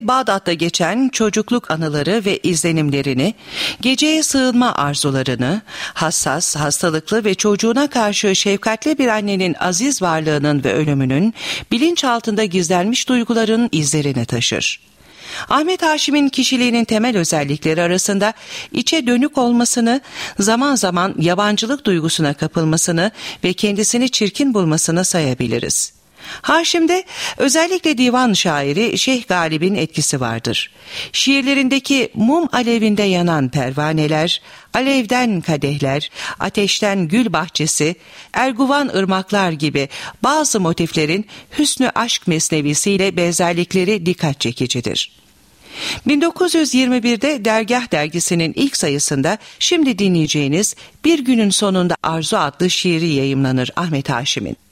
Bağdat'ta geçen çocukluk anıları ve izlenimlerini, geceye sığınma arzularını, hassas, hastalıklı ve çocuğuna karşı şefkatli bir annenin aziz varlığının ve ölümünün bilinçaltında gizlenmiş duyguların izlerini taşır. Ahmet Haşim'in kişiliğinin temel özellikleri arasında içe dönük olmasını, zaman zaman yabancılık duygusuna kapılmasını ve kendisini çirkin bulmasını sayabiliriz. Haşim'de özellikle divan şairi Şeyh Galip'in etkisi vardır. Şiirlerindeki mum alevinde yanan pervaneler, alevden kadehler, ateşten gül bahçesi, erguvan ırmaklar gibi bazı motiflerin hüsnü aşk mesnevisiyle benzerlikleri dikkat çekicidir. 1921'de Dergah dergisinin ilk sayısında şimdi dinleyeceğiniz Bir Günün Sonunda Arzu adlı şiiri yayımlanır Ahmet Haşim'in.